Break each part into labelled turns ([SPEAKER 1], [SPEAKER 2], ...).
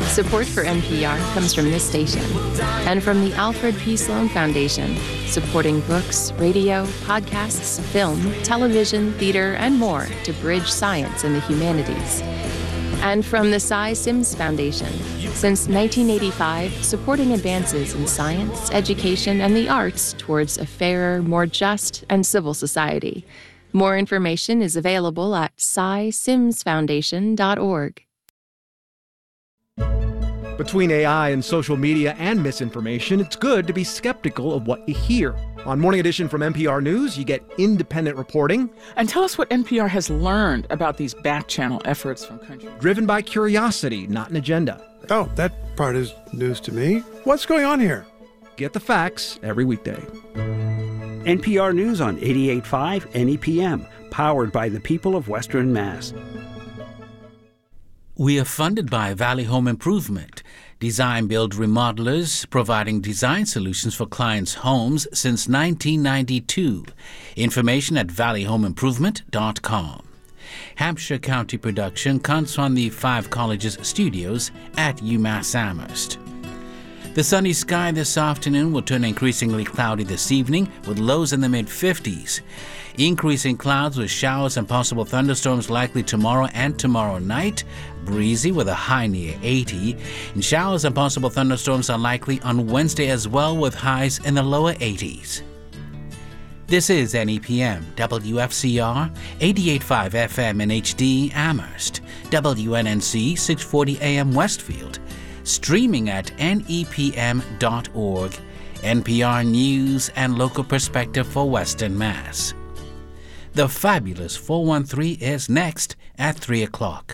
[SPEAKER 1] Support for NPR comes from this station and from the Alfred P. Sloan Foundation, supporting books, radio, podcasts, film, television, theater, and more to bridge science and the humanities. And from the Cy Sims Foundation, since 1985, supporting advances in science, education, and the arts towards a fairer, more just, and civil society. More information is available at cysimsfoundation.org.
[SPEAKER 2] Between AI and social media and misinformation, it's good to be skeptical of what you hear. On Morning Edition from NPR News, you get independent reporting.
[SPEAKER 3] And tell us what NPR has learned about these back-channel efforts from countries.
[SPEAKER 2] Driven by curiosity, not an agenda.
[SPEAKER 4] Oh, that part is news to me. What's going on here?
[SPEAKER 2] Get the facts every weekday.
[SPEAKER 5] NPR News on 88.5 NEPM, powered by the people of Western Mass.
[SPEAKER 6] We are funded by Valley Home Improvement, design build remodelers providing design solutions for clients' homes since 1992. Information at valleyhomeimprovement.com. Hampshire County production comes from the Five Colleges studios at UMass Amherst. The sunny sky this afternoon will turn increasingly cloudy this evening with lows in the mid-50s. Increasing clouds with showers and possible thunderstorms likely tomorrow and tomorrow night. Breezy with a high near 80. And showers and possible thunderstorms are likely on Wednesday as well with highs in the lower 80s. This is NEPM, WFCR, 88.5 FM in HD, Amherst, WNNC, 640 AM Westfield, streaming at nepm.org, NPR News and local perspective for Western Mass. The Fabulous 413 is next at 3 o'clock.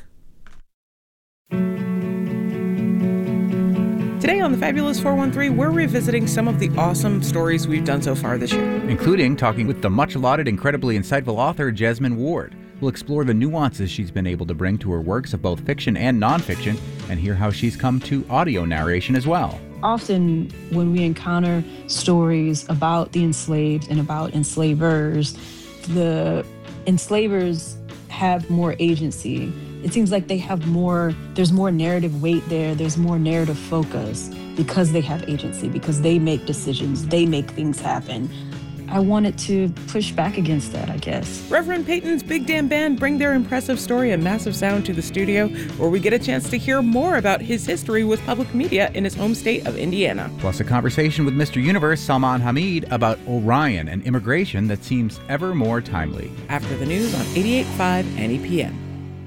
[SPEAKER 3] Today on the Fabulous 413, we're revisiting some of the awesome stories we've done so far this year.
[SPEAKER 7] Including talking with the much-lauded, incredibly insightful author Jesmyn Ward. We'll explore the nuances she's been able to bring to her works of both fiction and nonfiction and hear how she's come to audio narration as well.
[SPEAKER 8] Often when we encounter stories about the enslaved and about enslavers, the enslavers have more agency. It seems like they have there's more narrative weight there, there's more narrative focus because they have agency, because they make decisions, they make things happen. I wanted to push back against that, I guess.
[SPEAKER 3] Reverend Peyton's Big Damn Band bring their impressive story and massive sound to the studio, where we get a chance to hear more about his history with public media in his home state of Indiana.
[SPEAKER 7] Plus a conversation with Mr. Universe Salman Hamid about Orion and immigration that seems ever more timely.
[SPEAKER 3] After the news on 88.5 NEPM.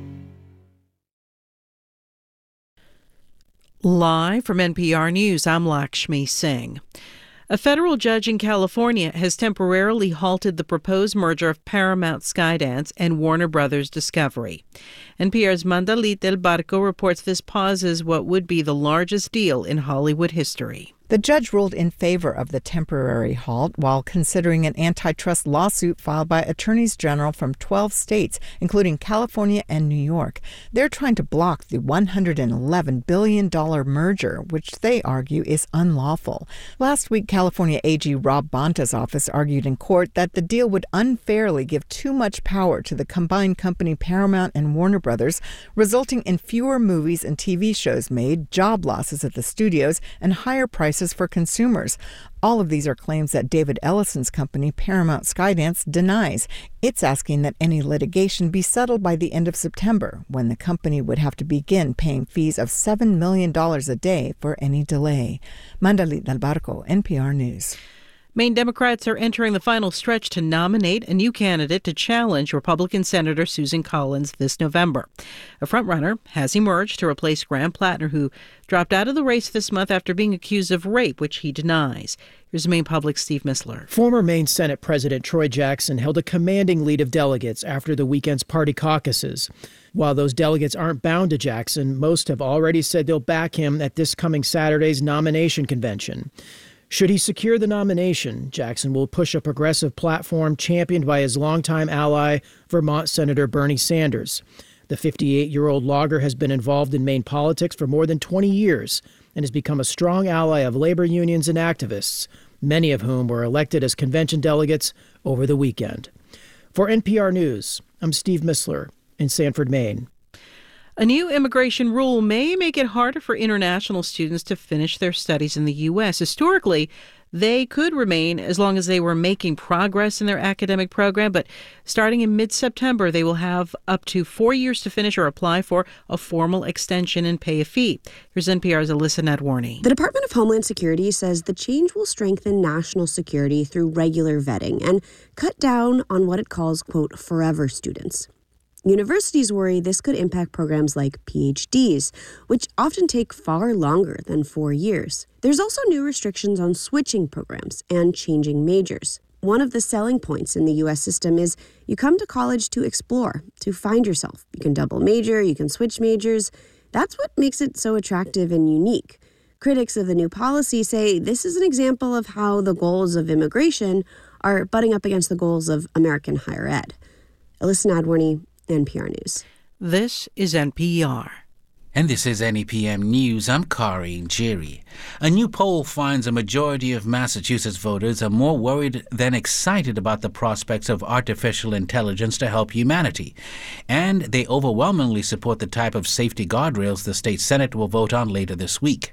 [SPEAKER 9] Live from NPR News, I'm Lakshmi Singh. A federal judge in California has temporarily halted the proposed merger of Paramount Skydance and Warner Brothers Discovery. NPR's Mandalit Del Barco reports this pauses what would be the largest deal in Hollywood history.
[SPEAKER 10] The judge ruled in favor of the temporary halt while considering an antitrust lawsuit filed by attorneys general from 12 states, including California and New York. They're trying to block the $111 billion merger, which they argue is unlawful. Last week, California AG Rob Bonta's office argued in court that the deal would unfairly give too much power to the combined company Paramount and Warner Brothers, resulting in fewer movies and TV shows made, job losses at the studios, and higher prices for consumers. All of these are claims that David Ellison's company, Paramount Skydance, denies. It's asking that any litigation be settled by the end of September, when the company would have to begin paying fees of $7 million a day for any delay. Mandalit Del Barco, NPR News.
[SPEAKER 9] Maine Democrats are entering the final stretch to nominate a new candidate to challenge Republican Senator Susan Collins this November. A frontrunner has emerged to replace Graham Plattner, who dropped out of the race this month after being accused of rape, which he denies. Here's Maine Public's Steve Missler.
[SPEAKER 11] Former Maine Senate President Troy Jackson held a commanding lead of delegates after the weekend's party caucuses. While those delegates aren't bound to Jackson, most have already said they'll back him at this coming Saturday's nomination convention. Should he secure the nomination, Jackson will push a progressive platform championed by his longtime ally, Vermont Senator Bernie Sanders. The 58-year-old logger has been involved in Maine politics for more than 20 years and has become a strong ally of labor unions and activists, many of whom were elected as convention delegates over the weekend. For NPR News, I'm Steve Missler in Sanford, Maine.
[SPEAKER 9] A new immigration rule may make it harder for international students to finish their studies in the U.S. Historically, they could remain as long as they were making progress in their academic program, but starting in mid-September, they will have up to 4 years to finish or apply for a formal extension and pay a fee. Here's NPR's Alyssa Nadworny.
[SPEAKER 12] The Department of Homeland Security says the change will strengthen national security through regular vetting and cut down on what it calls, quote, forever students. Universities worry this could impact programs like PhDs, which often take far longer than 4 years. There's also new restrictions on switching programs and changing majors. One of the selling points in the U.S. system is you come to college to explore, to find yourself. You can double major, you can switch majors. That's what makes it so attractive and unique. Critics of the new policy say this is an example of how the goals of immigration are butting up against the goals of American higher ed. Alyssa Nadworny, NPR News.
[SPEAKER 9] This is NPR.
[SPEAKER 6] And this is NEPM News. I'm Kari Njeri. A new poll finds a majority of Massachusetts voters are more worried than excited about the prospects of artificial intelligence to help humanity. And they overwhelmingly support the type of safety guardrails the state Senate will vote on later this week.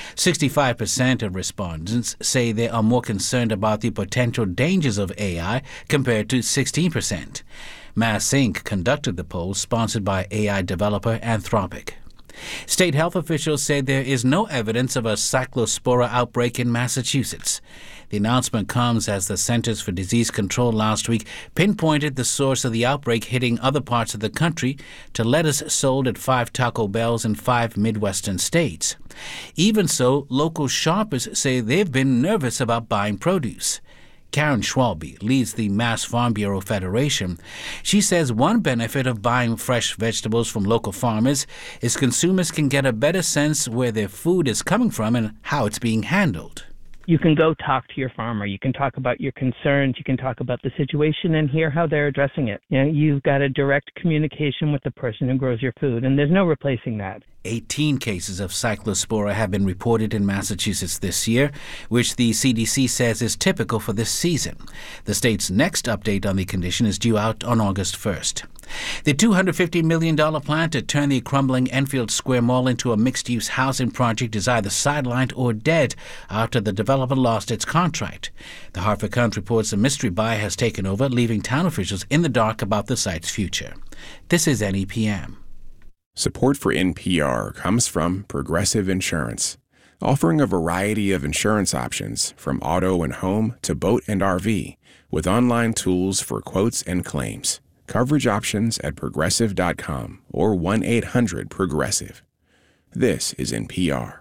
[SPEAKER 6] 65% of respondents say they are more concerned about the potential dangers of AI compared to 16%. Mass Inc. conducted the poll, sponsored by AI developer Anthropic. State health officials say there is no evidence of a cyclospora outbreak in Massachusetts. The announcement comes as the Centers for Disease Control last week pinpointed the source of the outbreak hitting other parts of the country to lettuce sold at 5 Taco Bells in 5 Midwestern states. Even so, local shoppers say they've been nervous about buying produce. Karen Schwalbe leads the Mass Farm Bureau Federation. She says one benefit of buying fresh vegetables from local farmers is consumers can get a better sense where their food is coming from and how it's being handled.
[SPEAKER 13] You can go talk to your farmer. You can talk about your concerns. You can talk about the situation and hear how they're addressing it. You know, you've got a direct communication with the person who grows your food, and there's no replacing that.
[SPEAKER 6] 18 cases of cyclospora have been reported in Massachusetts this year, which the CDC says is typical for this season. The state's next update on the condition is due out on August 1st. The $250 million plan to turn the crumbling Enfield Square Mall into a mixed-use housing project is either sidelined or dead after the developer lost its contract. The Hartford Courant reports a mystery buyer has taken over, leaving town officials in the dark about the site's future. This is NEPM.
[SPEAKER 14] Support for NPR comes from Progressive Insurance, offering a variety of insurance options from auto and home to boat and RV, with online tools for quotes and claims. Coverage options at Progressive.com or 1-800-PROGRESSIVE. This is NPR.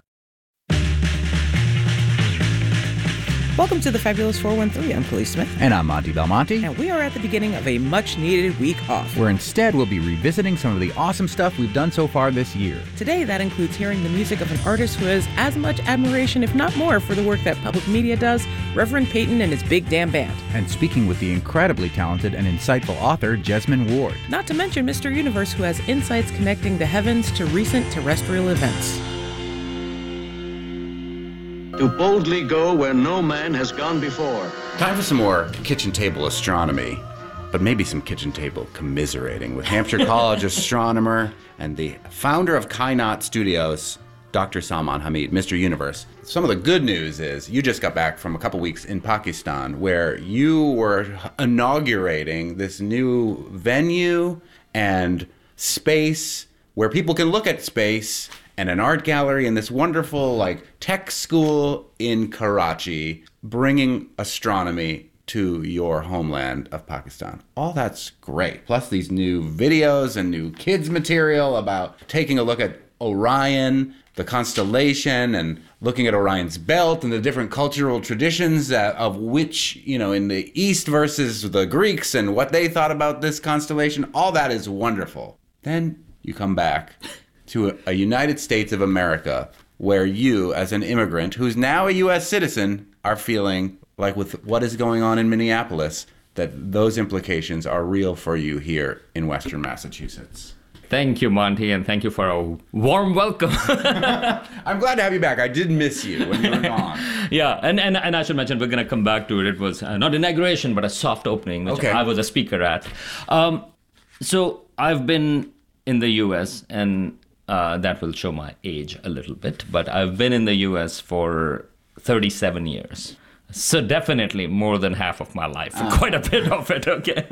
[SPEAKER 3] Welcome to the Fabulous 413. I'm Khalees Smith.
[SPEAKER 7] And I'm Monty Belmonte.
[SPEAKER 3] And we are at the beginning of a much-needed week off,
[SPEAKER 7] where instead we'll be revisiting some of the awesome stuff we've done so far this year.
[SPEAKER 3] Today, that includes hearing the music of an artist who has as much admiration, if not more, for the work that public media does, Reverend Peyton and his Big Damn Band.
[SPEAKER 7] And speaking with the incredibly talented and insightful author, Jesmyn Ward.
[SPEAKER 3] Not to mention Mr. Universe, who has insights connecting the heavens to recent terrestrial events.
[SPEAKER 15] To boldly go where no man has gone before.
[SPEAKER 16] Time for some more kitchen table astronomy, but maybe some kitchen table commiserating with Hampshire College astronomer and the founder of Kainat Studios, Dr. Salman Hamid, Mr. Universe. Some of the good news is you just got back from a couple weeks in Pakistan where you were inaugurating this new venue and space where people can look at space, and an art gallery and this wonderful tech school in Karachi, bringing astronomy to your homeland of Pakistan. All that's great. Plus these new videos and new kids material about taking a look at Orion, the constellation, and looking at Orion's belt and the different cultural traditions of which, in the East versus the Greeks and what they thought about this constellation. All that is wonderful. Then you come back to a United States of America where you, as an immigrant who's now a U.S. citizen, are feeling like with what is going on in Minneapolis, that those implications are real for you here in Western Massachusetts.
[SPEAKER 17] Thank you, Monty, and thank you for a warm welcome.
[SPEAKER 16] I'm glad to have you back. I did miss you when you were gone.
[SPEAKER 17] Yeah, and I should mention, we're going to come back to it. It was not inauguration, but a soft opening, which I was a speaker at. So I've been in the U.S., and that will show my age a little bit, but I've been in the U.S. for 37 years. So definitely more than half of my life, quite a bit of it, okay?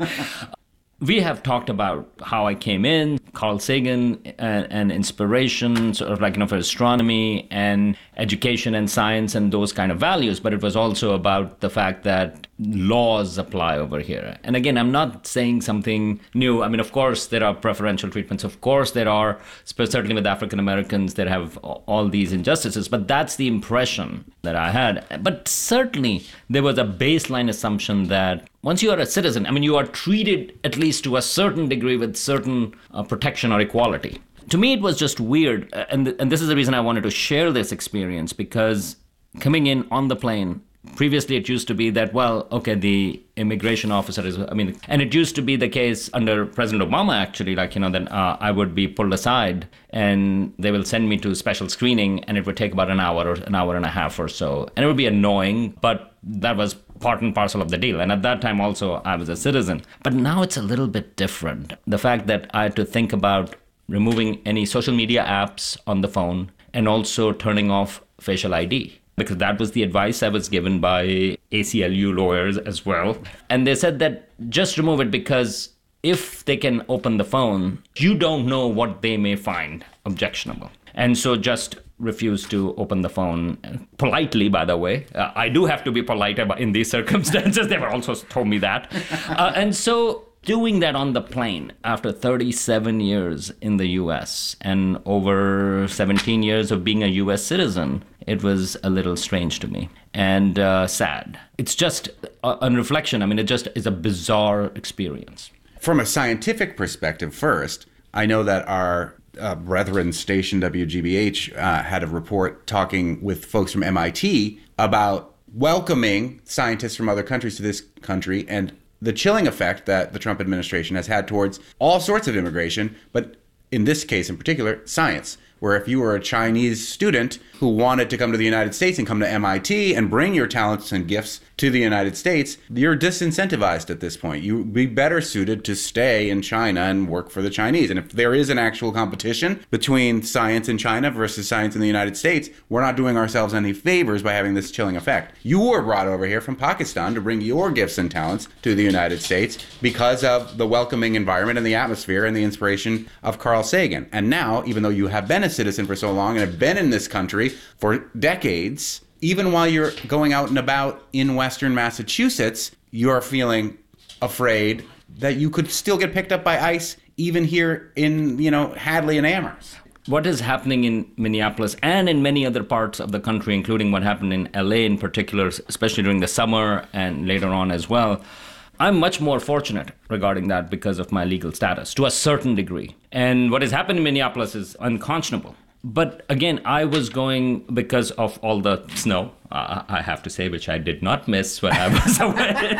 [SPEAKER 17] We have talked about how I came in, Carl Sagan, and inspiration, sort of like, for astronomy and education and science and those kind of values. But it was also about the fact that laws apply over here. And again, I'm not saying something new. I mean, of course, there are preferential treatments. Of course, there are, certainly with African Americans, that have all these injustices. But that's the impression that I had. But certainly, there was a baseline assumption that once you are a citizen, I mean, you are treated at least to a certain degree with certain protection or equality. To me, it was just weird. And this is the reason I wanted to share this experience, because coming in on the plane, previously it used to be that, well, okay, the immigration officer is, and it used to be the case under President Obama, actually, then I would be pulled aside and they will send me to special screening, and it would take about an hour or an hour and a half or so. And it would be annoying, but that was part and parcel of the deal. And at that time also, I was a citizen. But now it's a little bit different. The fact that I had to think about removing any social media apps on the phone and also turning off facial ID, because that was the advice I was given by ACLU lawyers as well. And they said that just remove it, because if they can open the phone, you don't know what they may find objectionable. And so just refuse to open the phone politely, by the way. I do have to be polite in these circumstances. They were also told me that. And so doing that on the plane after 37 years in the U.S. and over 17 years of being a U.S. citizen, it was a little strange to me and sad. It's just, on reflection, it just is a bizarre experience.
[SPEAKER 16] From a scientific perspective first, I know that our brethren station WGBH had a report talking with folks from MIT about welcoming scientists from other countries to this country and the chilling effect that the Trump administration has had towards all sorts of immigration, but in this case in particular, science, where if you were a Chinese student who wanted to come to the United States and come to MIT and bring your talents and gifts to the United States, you're disincentivized at this point. You'd be better suited to stay in China and work for the Chinese. And if there is an actual competition between science in China versus science in the United States, we're not doing ourselves any favors by having this chilling effect. You were brought over here from Pakistan to bring your gifts and talents to the United States because of the welcoming environment and the atmosphere and the inspiration of Carl Sagan. And now, even though you have been a citizen for so long and have been in this country for decades, even while you're going out and about in Western Massachusetts, you're feeling afraid that you could still get picked up by ICE even here in, Hadley and Amherst.
[SPEAKER 17] What is happening in Minneapolis and in many other parts of the country, including what happened in LA in particular, especially during the summer and later on as well, I'm much more fortunate regarding that because of my legal status to a certain degree. And what has happened in Minneapolis is unconscionable. But again, I was going because of all the snow, I have to say, which I did not miss when I was away.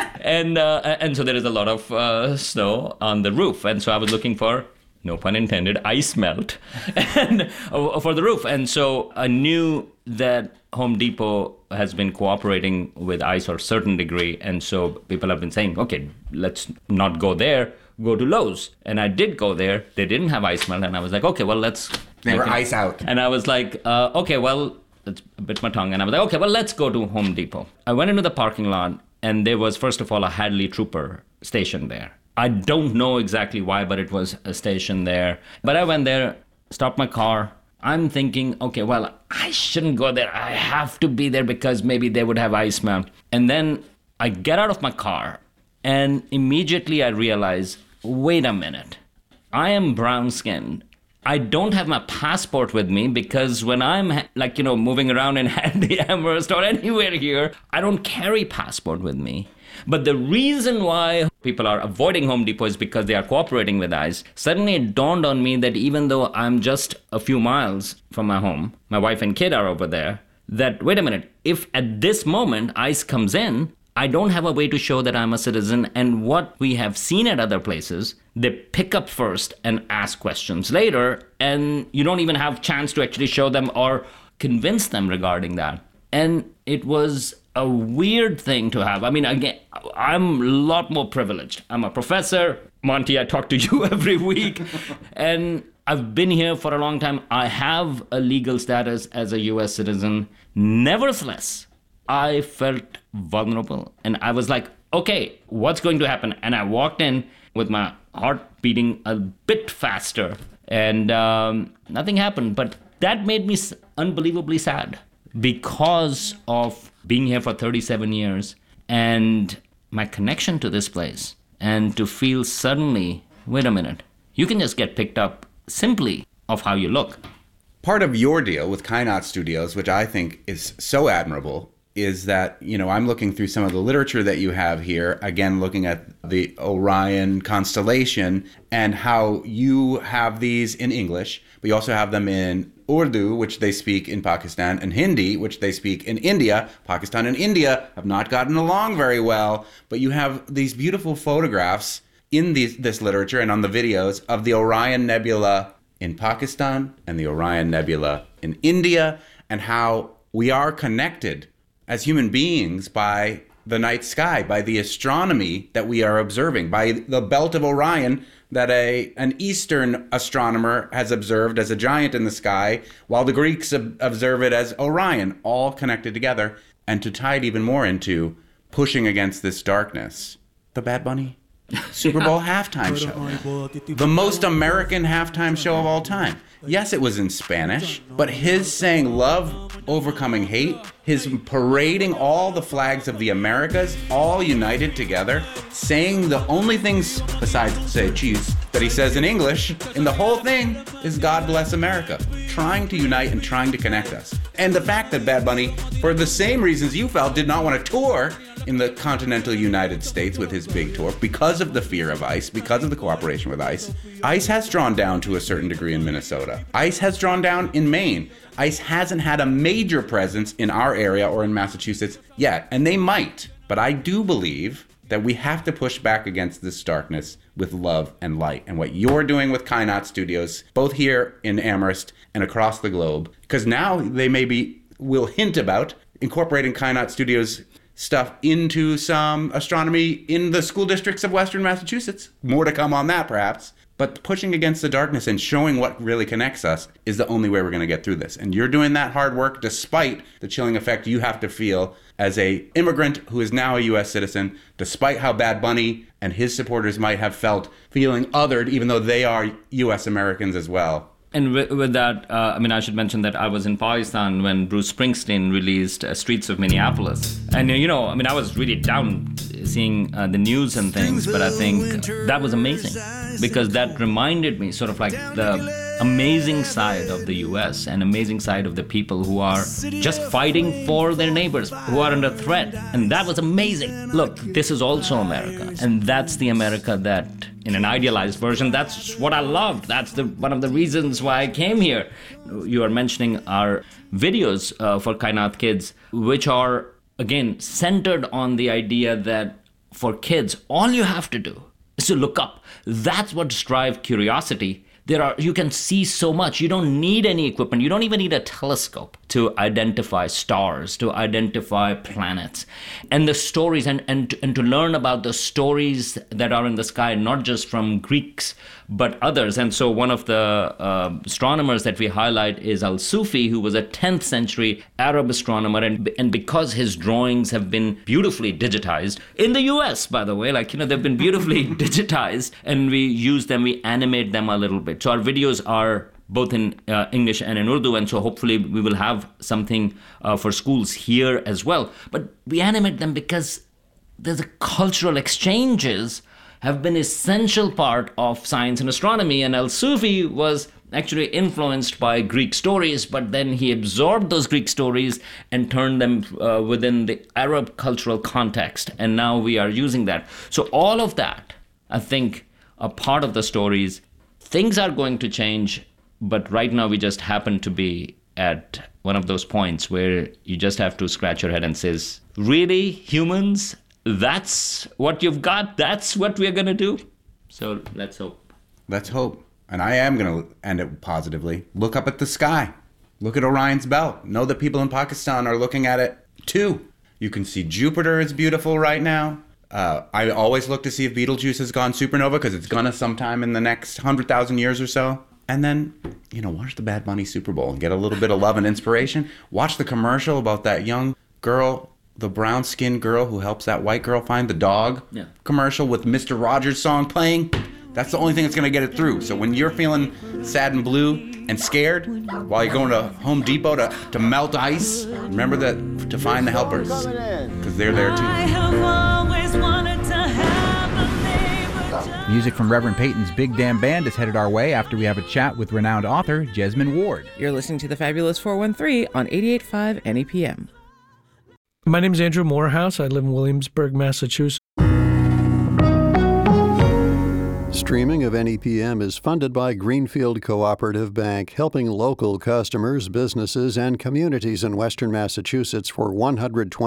[SPEAKER 17] And so there is a lot of snow on the roof. And so I was looking for, no pun intended, ice melt and for the roof. And so I knew that Home Depot has been cooperating with ICE to a certain degree. And so people have been saying, okay, let's not go there, go to Lowe's. And I did go there. They didn't have ice melt. And I was like, okay, well, let's...
[SPEAKER 16] They were ice out.
[SPEAKER 17] And I was like, okay, well, it's a bit my tongue. And I was like, okay, well, let's go to Home Depot. I went into the parking lot, and there was, first of all, a Hadley trooper stationed there. I don't know exactly why, but it was a station there. But I went there, stopped my car. I'm thinking, okay, well, I shouldn't go there. I have to be there because maybe they would have ice melt. And then I get out of my car, and immediately I realize, wait a minute. I am brown-skinned. I don't have my passport with me because when I'm moving around in Hadley, Amherst or anywhere here, I don't carry passport with me. But the reason why people are avoiding Home Depot is because they are cooperating with ICE. Suddenly it dawned on me that even though I'm just a few miles from my home, my wife and kid are over there, that, wait a minute, if at this moment ICE comes in, I don't have a way to show that I'm a citizen. And what we have seen at other places, they pick up first and ask questions later, and you don't even have a chance to actually show them or convince them regarding that. And it was a weird thing to have. I mean, again, I'm a lot more privileged. I'm a professor. Monty, I talk to you every week. And I've been here for a long time. I have a legal status as a US citizen. Nevertheless, I felt vulnerable. And I was like, okay, what's going to happen? And I walked in with my heart beating a bit faster. And nothing happened. But that made me unbelievably sad because of being here for 37 years and my connection to this place. And to feel suddenly, wait a minute, you can just get picked up simply of how you look.
[SPEAKER 16] Part of your deal with Kainat Studios, which I think is so admirable, is that, I'm looking through some of the literature that you have here, again, looking at the Orion constellation and how you have these in English, but you also have them in Urdu, which they speak in Pakistan, and Hindi, which they speak in India. Pakistan and India have not gotten along very well, but you have these beautiful photographs in this literature and on the videos of the Orion Nebula in Pakistan and the Orion Nebula in India, and how we are connected as human beings by the night sky, by the astronomy that we are observing, by the belt of Orion that an Eastern astronomer has observed as a giant in the sky, while the Greeks observe it as Orion, all connected together. And to tie it even more into pushing against this darkness, the Bad Bunny Super Bowl halftime show. The most American halftime show of all time. Yes, it was in Spanish, but his saying love overcoming hate, his parading all the flags of the Americas, all united together, saying the only things besides say cheese that he says in English in the whole thing is God bless America. Trying to unite and trying to connect us. And the fact that Bad Bunny, for the same reasons you felt, did not want to tour in the continental United States with his big tour because of the fear of ICE, because of the cooperation with ICE. ICE has drawn down to a certain degree in Minnesota. ICE has drawn down in Maine. ICE hasn't had a major presence in our area or in Massachusetts yet, and they might. But I do believe that we have to push back against this darkness with love and light. And what you're doing with Kainat Studios, both here in Amherst and across the globe, because now they will hint about incorporating Kainat Studios stuff into some astronomy in the school districts of Western Massachusetts. More to come on that, perhaps. But pushing against the darkness and showing what really connects us is the only way we're going to get through this. And you're doing that hard work despite the chilling effect you have to feel as a immigrant who is now a U.S. citizen, despite how Bad Bunny and his supporters might have felt feeling othered, even though they are U.S. Americans as well.
[SPEAKER 17] And with that, I should mention that I was in Pakistan when Bruce Springsteen released Streets of Minneapolis. And, I was really down seeing the news and things, but I think that was amazing because that reminded me sort of like the amazing side of the U.S. and amazing side of the people who are just fighting for their neighbors, who are under threat. And that was amazing. Look, this is also America. And that's the America that, in an idealized version, that's what I loved. That's one of the reasons why I came here. You are mentioning our videos for Kainat Kids, which are, again, centered on the idea that for kids, all you have to do is to look up. That's what drives curiosity. You can see so much. You don't need any equipment. You don't even need a telescope to identify stars, to identify planets. And the stories, and to learn about the stories that are in the sky, not just from Greeks, but others. And so one of the astronomers that we highlight is Al-Sufi, who was a 10th century Arab astronomer. And because his drawings have been beautifully digitized, in the US, by the way, they've been beautifully digitized, and we use them, we animate them a little bit. So our videos are both in English and in Urdu, and so hopefully we will have something for schools here as well. But we animate them because the cultural exchanges have been essential part of science and astronomy, and Al-Sufi was actually influenced by Greek stories, but then he absorbed those Greek stories and turned them within the Arab cultural context, and now we are using that. So all of that, I think, are part of the stories. Things are going to change, but right now we just happen to be at one of those points where you just have to scratch your head and say, really, humans? That's what you've got? That's what we're going to do? So let's hope.
[SPEAKER 16] Let's hope. And I am going to end it positively. Look up at the sky. Look at Orion's belt. Know that people in Pakistan are looking at it too. You can see Jupiter is beautiful right now. I always look to see if Betelgeuse has gone supernova because it's going to sometime in the next 100,000 years or so. And then, watch the Bad Bunny Super Bowl and get a little bit of love and inspiration. Watch the commercial about that young girl, the brown-skinned girl who helps that white girl find the dog.
[SPEAKER 17] Yeah.
[SPEAKER 16] Commercial with Mr. Rogers' song playing. That's the only thing that's going to get it through. So when you're feeling sad and blue and scared while you're going to Home Depot to melt ice, remember that to find the helpers, because they're there too.
[SPEAKER 18] I have always wanted to have a neighbor.
[SPEAKER 7] Music from Reverend Peyton's Big Damn Band is headed our way after we have a chat with renowned author Jesmyn Ward.
[SPEAKER 3] You're listening to the Fabulous 413 on 88.5 NEPM.
[SPEAKER 19] My name is Andrew Morehouse. I live in Williamsburg, Massachusetts.
[SPEAKER 20] Streaming of NEPM is funded by Greenfield Cooperative Bank, helping local customers, businesses, and communities in Western Massachusetts for 120